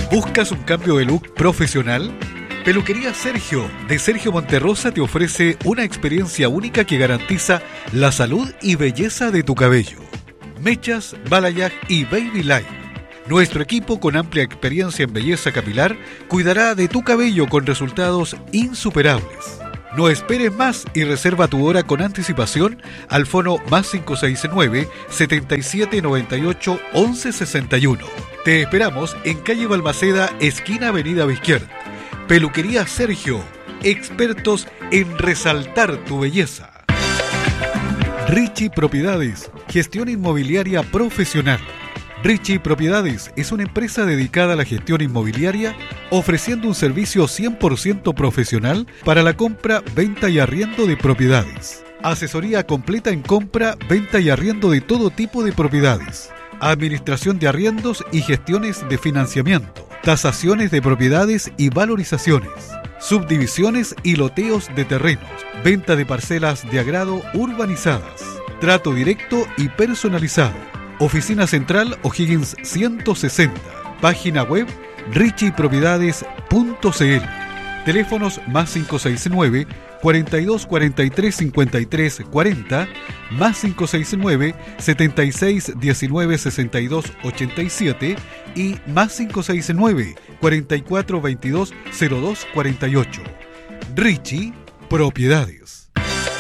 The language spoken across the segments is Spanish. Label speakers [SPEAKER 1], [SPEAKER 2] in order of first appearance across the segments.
[SPEAKER 1] ¿Buscas un cambio de look profesional? Peluquería Sergio, de Sergio Monterrosa, te ofrece una experiencia única que garantiza la salud y belleza de tu cabello. Mechas, balayage y baby light. Nuestro equipo, con amplia experiencia en belleza capilar, cuidará de tu cabello con resultados insuperables. No esperes más y reserva tu hora con anticipación al fono +569 7798 1161. Te esperamos en calle Balmaceda, esquina Avenida Bizquiert. Peluquería Sergio, expertos en resaltar tu belleza. Richie Propiedades, gestión inmobiliaria profesional. Richie Propiedades es una empresa dedicada a la gestión inmobiliaria, ofreciendo un servicio 100% profesional para la compra, venta y arriendo de propiedades. Asesoría completa en compra, venta y arriendo de todo tipo de propiedades. Administración de arriendos y gestiones de financiamiento. Tasaciones de propiedades y valorizaciones. Subdivisiones y loteos de terrenos. Venta de parcelas de agrado urbanizadas. Trato directo y personalizado. Oficina Central O'Higgins 160. Página web richiepropiedades.cl. Teléfonos +569 42 43 53 40, +569 76 19 62 87 y +569 44 22 02 48. Richie Propiedades.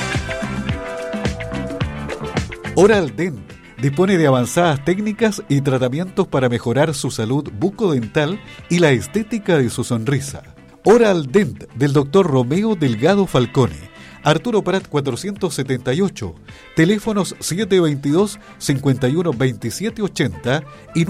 [SPEAKER 1] Oral Dent dispone de avanzadas técnicas y tratamientos para mejorar su salud bucodental y la estética de su sonrisa. Oral Dent del Dr. Romeo Delgado Falcone, Arturo Prat 478, teléfonos 722-512780 y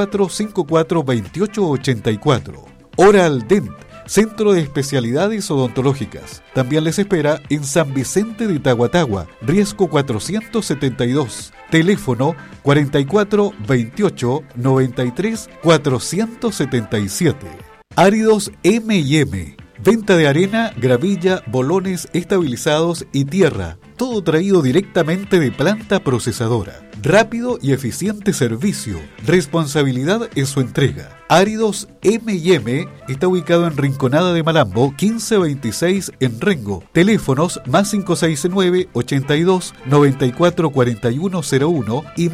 [SPEAKER 1] 94542884. Oral Dent, Centro de Especialidades Odontológicas. También les espera en San Vicente de Tahuatahua, Riesgo 472. Teléfono 44 28 93 477. Áridos M&M. Venta de arena, gravilla, bolones estabilizados y tierra. Todo traído directamente de planta procesadora. Rápido y eficiente servicio. Responsabilidad en su entrega. Áridos M&M está ubicado en Rinconada de Malambo, 1526 en Rengo. Teléfonos +569 82 94 4101 y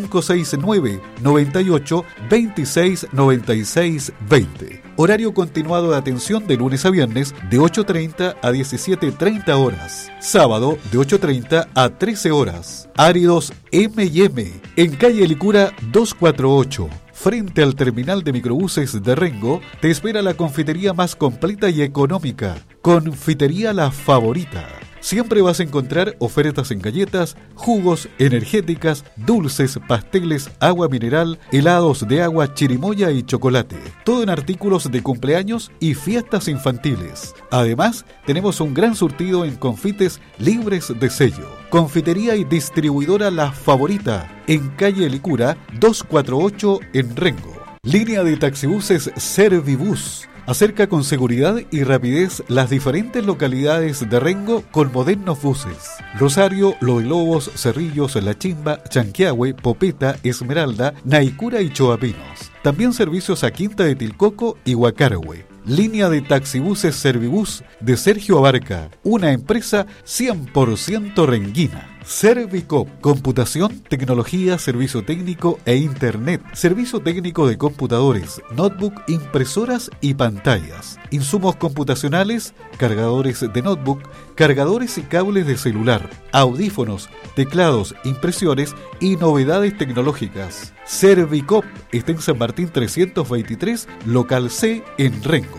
[SPEAKER 1] +569 98 26 96 20. Horario continuado de atención de lunes a viernes de 8:30 a 17:30 horas. Sábado de 8:30 a 13 horas. Áridos M&M en calle Licura 248. Frente al terminal de microbuses de Rengo, te espera la confitería más completa y económica. Confitería La Favorita. Siempre vas a encontrar ofertas en galletas, jugos, energéticas, dulces, pasteles, agua mineral, helados de agua, chirimoya y chocolate. Todo en artículos de cumpleaños y fiestas infantiles. Además, tenemos un gran surtido en confites libres de sello. Confitería y distribuidora La Favorita, en calle Licura 248 en Rengo. Línea de taxibuses Servibus. Acerca con seguridad y rapidez las diferentes localidades de Rengo con modernos buses. Rosario, Los Lobos, Cerrillos, La Chimba, Chanquiahue, Popeta, Esmeralda, Naicura y Choapinos. También servicios a Quinta de Tilcoco y Huacarahue. Línea de taxibuses Servibus de Sergio Abarca, una empresa 100% renguina. Servicop, computación, tecnología, servicio técnico e internet, servicio técnico de computadores, notebook, impresoras y pantallas, insumos computacionales, cargadores de notebook, cargadores y cables de celular, audífonos, teclados, impresiones y novedades tecnológicas. Servicop está en San Martín 323, local C en Rengo.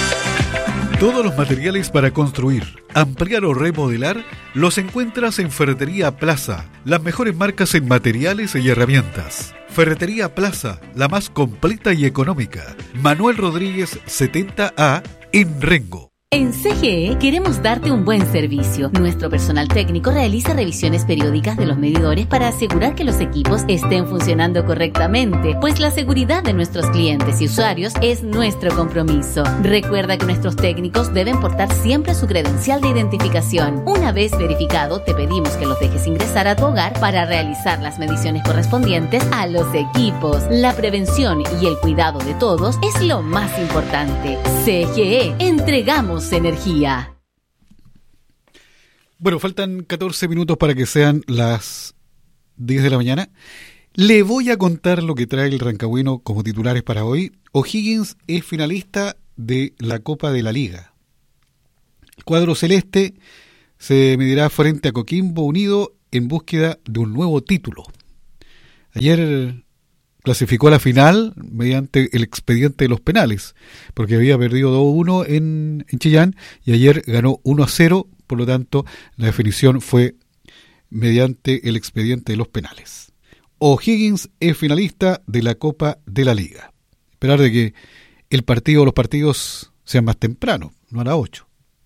[SPEAKER 1] Todos los materiales para construir, ampliar o remodelar los encuentras en Ferretería Plaza, las mejores marcas en materiales y herramientas. Ferretería Plaza, la más completa y económica. Manuel Rodríguez 70A en Rengo.
[SPEAKER 2] En CGE queremos darte un buen servicio. Nuestro personal técnico realiza revisiones periódicas de los medidores para asegurar que los equipos estén funcionando correctamente, pues la seguridad de nuestros clientes y usuarios es nuestro compromiso. Recuerda que nuestros técnicos deben portar siempre su credencial de identificación. Una vez verificado, te pedimos que los dejes ingresar a tu hogar para realizar las mediciones correspondientes a los equipos. La prevención y el cuidado de todos es lo más importante. CGE, entregamos energía.
[SPEAKER 1] Bueno, faltan 14 minutos para que sean las 10 de la mañana. Le voy a contar lo que trae el Rancagüino como titulares para hoy. O'Higgins es finalista de la Copa de la Liga. El cuadro celeste se medirá frente a Coquimbo Unido en búsqueda de un nuevo título. Ayer clasificó a la final mediante el expediente de los penales, porque había perdido 2-1 en Chillán y ayer ganó 1-0, por lo tanto la definición fue mediante el expediente de los penales. O'Higgins es finalista de la Copa de la Liga. Esperar de que los partidos sean más temprano, no a las 8.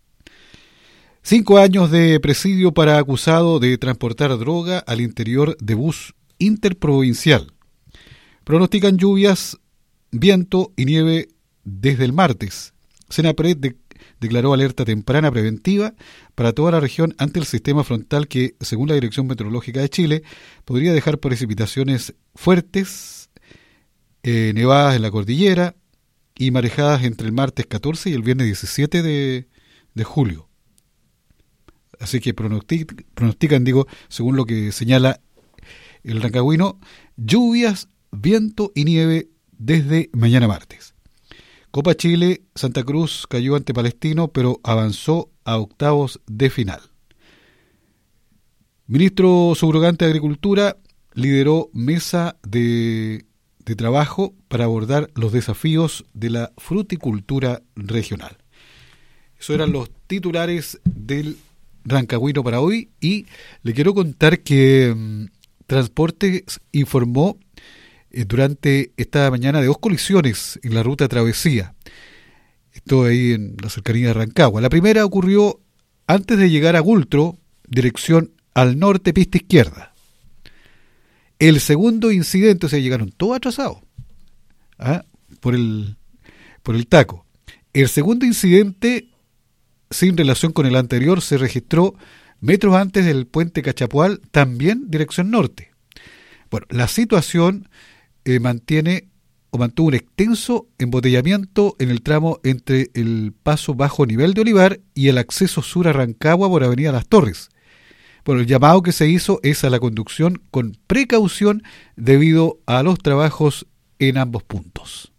[SPEAKER 1] 5 años de presidio para acusado de transportar droga al interior de bus interprovincial. Pronostican lluvias, viento y nieve desde el martes. Senapred declaró alerta temprana preventiva para toda la región ante el sistema frontal que, según la Dirección Meteorológica de Chile, podría dejar precipitaciones fuertes, nevadas en la cordillera y marejadas entre el martes 14 y el viernes 17 de julio. Así que pronostican, según lo que señala el Rancagüino, lluvias, viento y nieve desde mañana martes. Copa Chile, Santa Cruz cayó ante Palestino, pero avanzó a octavos de final. Ministro subrogante de Agricultura lideró mesa de trabajo para abordar los desafíos de la fruticultura regional. Esos eran los titulares del Rancagüino para hoy, y le quiero contar que Transportes informó durante esta mañana de 2 colisiones en la ruta Travesía. Esto ahí en la cercanía de Rancagua. La primera ocurrió antes de llegar a Gultro, dirección al norte, pista izquierda. El segundo incidente, o sea, llegaron todos atrasados por el taco. El segundo incidente, sin relación con el anterior, se registró metros antes del puente Cachapual, también dirección norte. Bueno, la situación mantuvo un extenso embotellamiento en el tramo entre el paso bajo nivel de Olivar y el acceso sur a Rancagua por Avenida Las Torres. Bueno, el llamado que se hizo es a la conducción con precaución debido a los trabajos en ambos puntos.